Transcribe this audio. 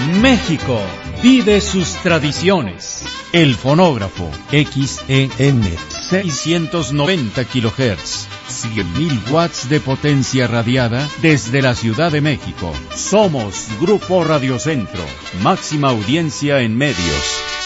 México vive sus tradiciones. El fonógrafo XEN 690 kHz, 100.000 watts de potencia radiada desde la Ciudad de México. Somos Grupo Radio Centro, máxima audiencia en medios.